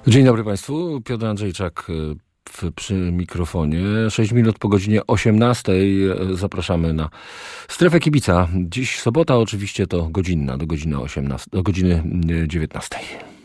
Dzień dobry Państwu, Piotr Andrzejczak przy mikrofonie. 6 minut po godzinie 18. Zapraszamy na Strefę Kibica. Dziś sobota, oczywiście to godzinna, do godziny 19.